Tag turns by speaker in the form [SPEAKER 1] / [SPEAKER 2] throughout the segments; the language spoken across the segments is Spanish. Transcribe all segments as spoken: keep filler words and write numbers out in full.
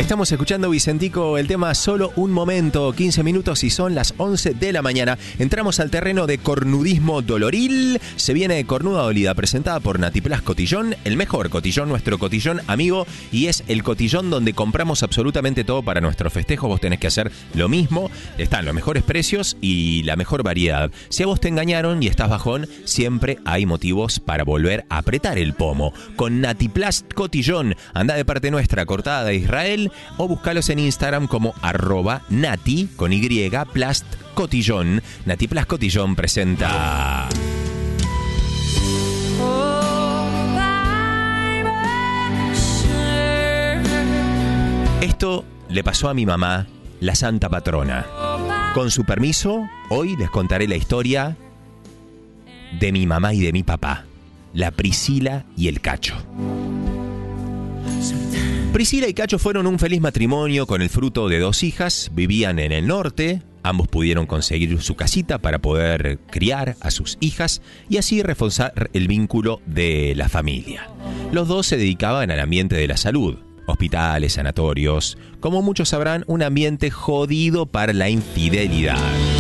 [SPEAKER 1] Estamos escuchando Vicentico, el tema Solo un Momento, quince minutos y son las once de la mañana. Entramos al terreno de cornudismo doloril. Se viene Cornuda Dolida, presentada por Natiplas Cotillón, el mejor cotillón, nuestro cotillón amigo, y es el cotillón donde compramos absolutamente todo para nuestros festejos. Vos tenés que hacer lo mismo. Están los mejores precios y la mejor variedad. Si a vos te engañaron y estás bajón, siempre hay motivos para volver a apretar el pomo. Con Natiplas Cotillón, anda de parte nuestra, cortada de Israel, o buscalos en Instagram como arroba nati con y plast cotillón. Natiplas Cotillón presenta esto le pasó a mi mamá, la santa patrona. Con su permiso, hoy les contaré la historia de mi mamá y de mi papá, la Priscila y el Cacho. Priscila y Cacho fueron un feliz matrimonio con el fruto de dos hijas. Vivían en el norte, ambos pudieron conseguir su casita para poder criar a sus hijas y así reforzar el vínculo de la familia. Los dos se dedicaban al ambiente de la salud, hospitales, sanatorios, como muchos sabrán, un ambiente jodido para la infidelidad.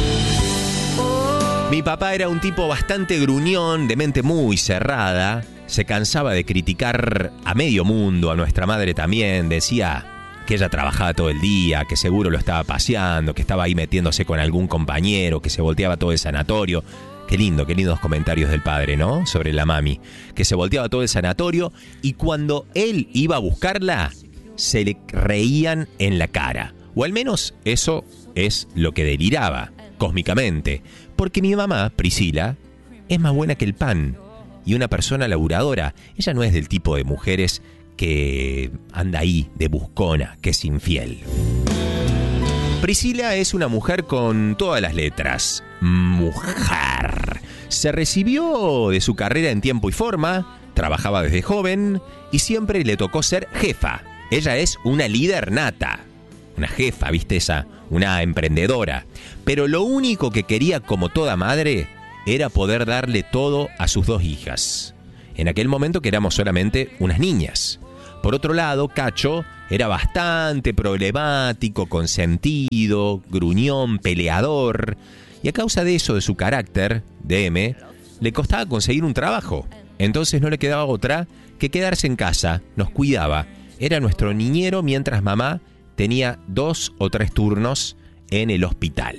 [SPEAKER 1] Mi papá era un tipo bastante gruñón, de mente muy cerrada. Se cansaba de criticar a medio mundo, a nuestra madre también. Decía que ella trabajaba todo el día, que seguro lo estaba paseando, que estaba ahí metiéndose con algún compañero, que se volteaba todo el sanatorio. Qué lindo, qué lindos comentarios del padre, ¿no? Sobre la mami. Que se volteaba todo el sanatorio y cuando él iba a buscarla, se le reían en la cara. O al menos eso es lo que deliraba, cósmicamente. Porque mi mamá, Priscila, es más buena que el pan. Y una persona laburadora. Ella no es del tipo de mujeres que anda ahí de buscona, que es infiel. Priscila es una mujer con todas las letras. Mujer. Se recibió de su carrera en tiempo y forma, trabajaba desde joven y siempre le tocó ser jefa. Ella es una líder nata. Una jefa, ¿viste esa? Una emprendedora. Pero lo único que quería, como toda madre, era poder darle todo a sus dos hijas. En aquel momento que éramos solamente unas niñas. Por otro lado, Cacho era bastante problemático, consentido, gruñón, peleador. Y a causa de eso, de su carácter, de M, le costaba conseguir un trabajo. Entonces no le quedaba otra que quedarse en casa, nos cuidaba. Era nuestro niñero mientras mamá tenía dos o tres turnos en el hospital.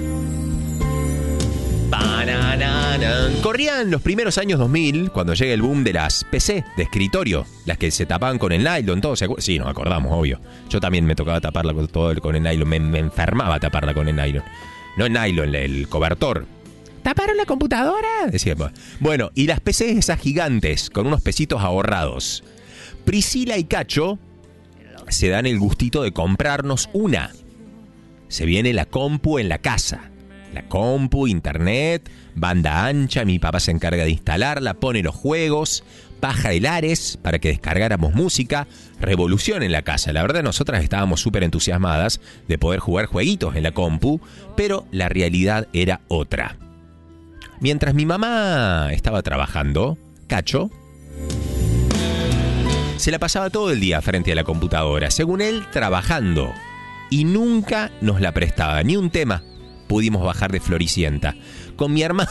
[SPEAKER 1] Corrían los primeros años dos mil, cuando llega el boom de las P C de escritorio, las que se tapaban con el nylon, todo se acu- Sí, nos acordamos, obvio. Yo también me tocaba taparla con todo el, con el nylon, me, me enfermaba taparla con el nylon. No el nylon, el cobertor. ¿Taparon la computadora? Decía, bueno, y las P C esas gigantes, con unos pesitos ahorrados. Priscila y Cacho se dan el gustito de comprarnos una. Se viene la compu en la casa. La compu, internet, banda ancha, mi papá se encarga de instalarla, pone los juegos, paja de lares para que descargáramos música, revolución en la casa. La verdad, nosotras estábamos súper entusiasmadas de poder jugar jueguitos en la compu, pero la realidad era otra. Mientras mi mamá estaba trabajando, Cacho se la pasaba todo el día frente a la computadora, según él, trabajando, y nunca nos la prestaba, ni un tema pudimos bajar de Floricienta. Con mi hermana...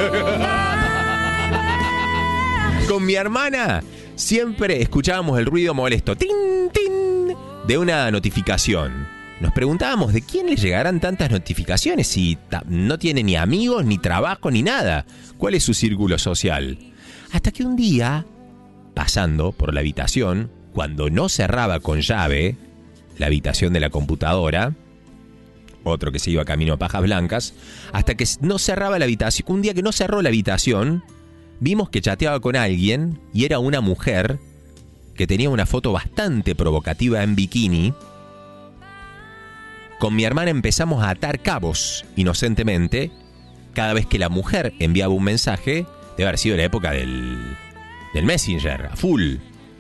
[SPEAKER 1] Con mi hermana siempre escuchábamos el ruido molesto, tin, tin, de una notificación. Nos preguntábamos de quién le llegarán tantas notificaciones si ta- no tiene ni amigos, ni trabajo, ni nada. ¿Cuál es su círculo social? Hasta que un día, pasando por la habitación, cuando no cerraba con llave la habitación de la computadora, otro que se iba camino a pajas blancas, hasta que no cerraba la habitación, un día que no cerró la habitación, vimos que chateaba con alguien y era una mujer que tenía una foto bastante provocativa en bikini. Con mi hermana empezamos a atar cabos inocentemente cada vez que la mujer enviaba un mensaje. Debe haber sido la época del, del Messenger, a full.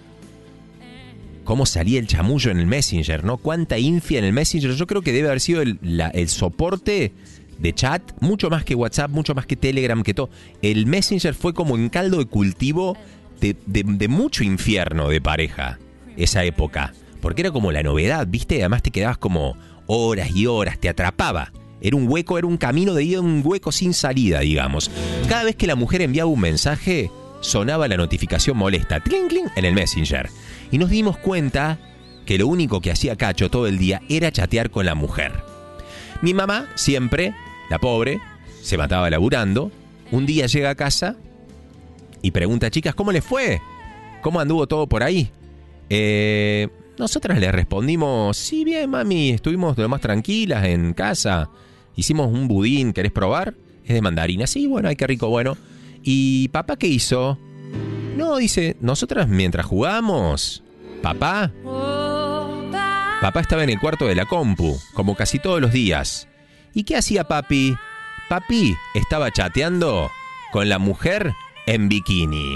[SPEAKER 1] Cómo salía el chamullo en el Messenger, ¿no? Cuánta infia en el Messenger. Yo creo que debe haber sido el, la, el soporte de chat, mucho más que WhatsApp, mucho más que Telegram, que todo. El Messenger fue como un caldo de cultivo de, de, de mucho infierno de pareja, esa época. porque era como la novedad, ¿viste? Además te quedabas como horas y horas, te atrapaba. Era un hueco, era un camino de ida, un hueco sin salida, digamos. Cada vez que la mujer enviaba un mensaje, sonaba la notificación molesta, tling, tling, en el Messenger. Y nos dimos cuenta que lo único que hacía Cacho todo el día era chatear con la mujer. Mi mamá, siempre, la pobre, se mataba laburando. Un día llega a casa y pregunta, chicas, ¿cómo les fue? ¿Cómo anduvo todo por ahí? Eh, nosotras le respondimos, sí, bien, mami, estuvimos de lo más tranquilas en casa. Hicimos un budín, ¿querés probar? Es de mandarina. Sí, bueno, ay, qué rico, bueno. ¿Y papá qué hizo? No, dice, nosotras mientras jugamos, papá... Papá estaba en el cuarto de la compu, como casi todos los días. ¿Y qué hacía papi? Papi estaba chateando con la mujer en bikini.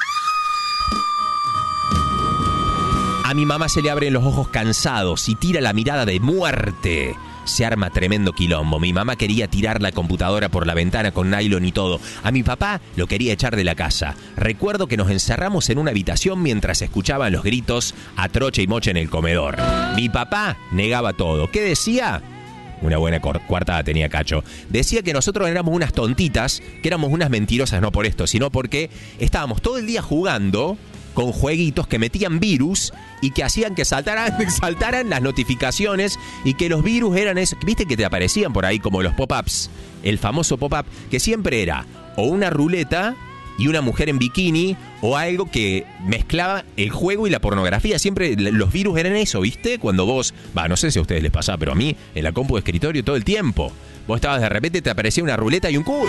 [SPEAKER 1] A mi mamá se le abren los ojos cansados y tira la mirada de muerte. Se arma tremendo quilombo. Mi mamá quería tirar la computadora por la ventana con nylon y todo. A mi papá lo quería echar de la casa. Recuerdo que nos encerramos en una habitación mientras escuchaban los gritos a troche y moche en el comedor. Mi papá negaba todo. ¿Qué decía? Una buena coartada tenía Cacho. Decía que nosotros éramos unas tontitas, que éramos unas mentirosas, no por esto, sino porque estábamos todo el día jugando con jueguitos que metían virus y que hacían que saltaran, saltaran las notificaciones y que los virus eran eso. ¿Viste que te aparecían por ahí como los pop-ups? El famoso pop-up que siempre era o una ruleta y una mujer en bikini o algo que mezclaba el juego y la pornografía. Siempre los virus eran eso, ¿viste? Cuando vos, va, no sé si a ustedes les pasaba, pero a mí en la compu de escritorio todo el tiempo. Vos estabas de repente, te aparecía una ruleta y un culo.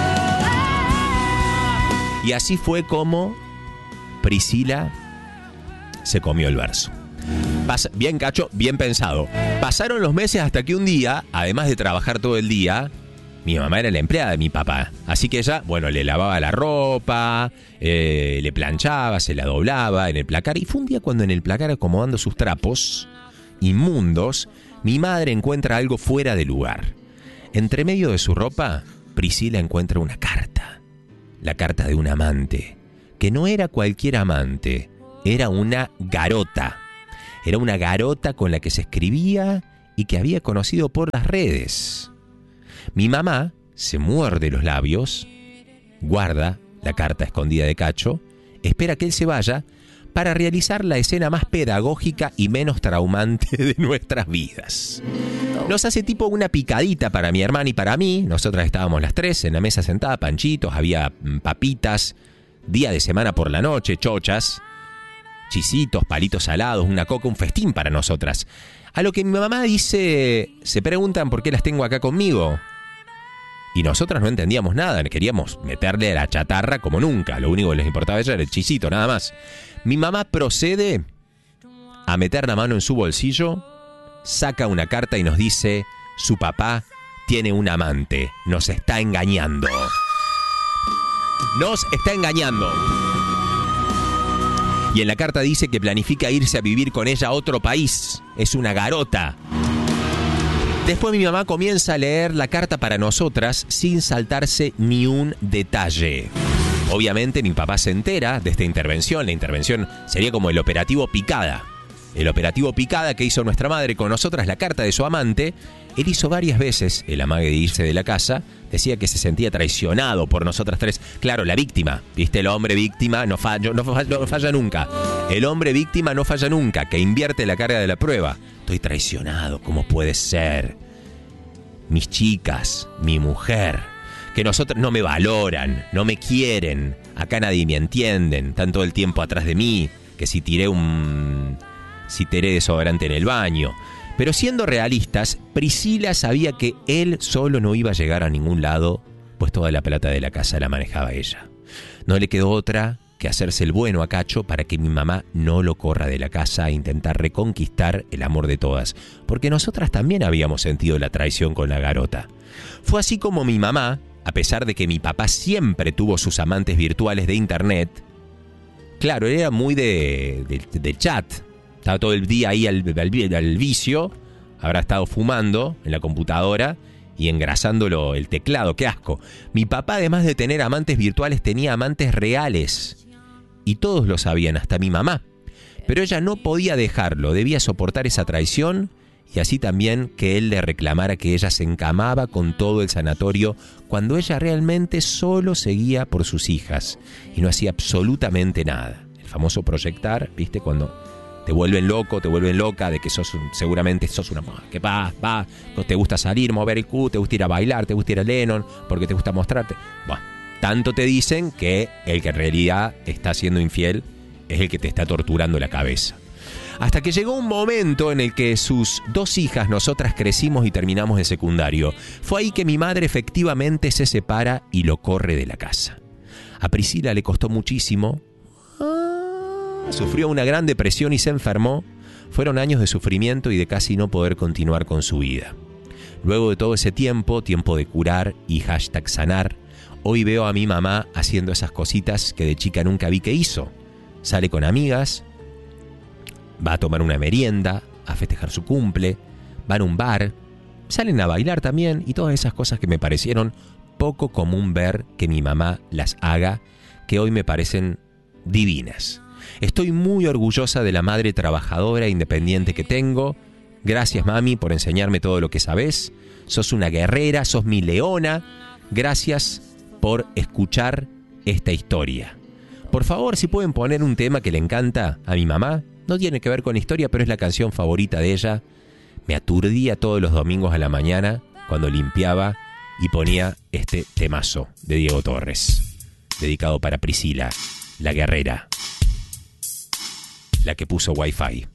[SPEAKER 1] Y así fue como Priscila se comió el verso. Pas- bien Cacho, bien pensado. Pasaron los meses hasta que un día, además de trabajar todo el día, mi mamá era la empleada de mi papá. Así que ella, bueno, le lavaba la ropa, eh, le planchaba, se la doblaba en el placar. Y fue un día cuando en el placar, acomodando sus trapos inmundos, mi madre encuentra algo fuera de lugar. Entre medio de su ropa, Priscila encuentra una carta. La carta de un amante. Que no era cualquier amante, era una garota. Era una garota con la que se escribía y que había conocido por las redes. Mi mamá se muerde los labios, guarda la carta escondida de Cacho, espera que él se vaya para realizar la escena más pedagógica y menos traumante de nuestras vidas. Nos hace tipo una picadita para mi hermana y para mí. Nosotras estábamos las tres en la mesa sentada, panchitos, había papitas, día de semana por la noche, chochas, chisitos, palitos salados, una coca, un festín para nosotras. A lo que mi mamá dice, se preguntan por qué las tengo acá conmigo. Y nosotras no entendíamos nada, queríamos meterle a la chatarra como nunca. Lo único que les importaba a ella era el chisito, nada más. Mi mamá procede a meter la mano en su bolsillo, saca una carta y nos dice, su papá tiene un amante, nos está engañando. Nos está engañando. Y en la carta dice que planifica irse a vivir con ella a otro país. Es una garota. Después mi mamá comienza a leer la carta para nosotras sin saltarse ni un detalle. Obviamente mi papá se entera de esta intervención. La intervención sería como el operativo Picada. El operativo Picada que hizo nuestra madre con nosotras, la carta de su amante. Él hizo varias veces el amague de irse de la casa. Decía que se sentía traicionado por nosotras tres. Claro, la víctima, ¿viste? El hombre víctima no falla, no falla, no falla nunca. El hombre víctima no falla nunca, que invierte la carga de la prueba. Estoy traicionado, ¿cómo puede ser? Mis chicas, mi mujer, que nosotras no me valoran, no me quieren. Acá nadie me entienden, están todo el tiempo atrás de mí. Que si tiré un... si tiré desodorante en el baño. Pero siendo realistas, Priscila sabía que él solo no iba a llegar a ningún lado, pues toda la plata de la casa la manejaba ella. No le quedó otra que hacerse el bueno a Cacho para que mi mamá no lo corra de la casa e intentar reconquistar el amor de todas, porque nosotras también habíamos sentido la traición con la garota. Fue así como mi mamá, a pesar de que mi papá siempre tuvo sus amantes virtuales de internet, claro, era muy de, de, de chat. Estaba todo el día ahí al, al, al vicio, habrá estado fumando en la computadora y engrasándolo el teclado, qué asco. Mi papá, además de tener amantes virtuales, tenía amantes reales. Y todos lo sabían, hasta mi mamá. Pero ella no podía dejarlo, debía soportar esa traición y así también que él le reclamara que ella se encamaba con todo el sanatorio cuando ella realmente solo seguía por sus hijas y no hacía absolutamente nada. El famoso proyectar, ¿viste? Cuando te vuelven loco, te vuelven loca de que sos un, seguramente sos una mujer que va, va, te gusta salir, mover el cu, te gusta ir a bailar, te gusta ir a Lennon, porque te gusta mostrarte. Bueno, tanto te dicen que el que en realidad está siendo infiel es el que te está torturando la cabeza. Hasta que llegó un momento en el que sus dos hijas, nosotras crecimos y terminamos el secundario. Fue ahí que mi madre efectivamente se separa y lo corre de la casa. A Priscila le costó muchísimo. Sufrió una gran depresión y se enfermó. Fueron años de sufrimiento y de casi no poder continuar con su vida. Luego de todo ese tiempo, tiempo de curar y hashtag sanar, hoy veo a mi mamá haciendo esas cositas que de chica nunca vi que hizo. Sale con amigas, va a tomar una merienda, a festejar su cumple, van a un bar, salen a bailar también y todas esas cosas que me parecieron poco común ver que mi mamá las haga, que hoy me parecen divinas. Estoy muy orgullosa de la madre trabajadora e independiente que tengo. Gracias, mami, por enseñarme todo lo que sabés. Sos una guerrera, sos mi leona. Gracias por escuchar esta historia. Por favor, si pueden poner un tema que le encanta a mi mamá. No tiene que ver con historia, pero es la canción favorita de ella. Me aturdía todos los domingos a la mañana cuando limpiaba y ponía este temazo de Diego Torres, dedicado para Priscila, la guerrera, la que puso Wi-Fi.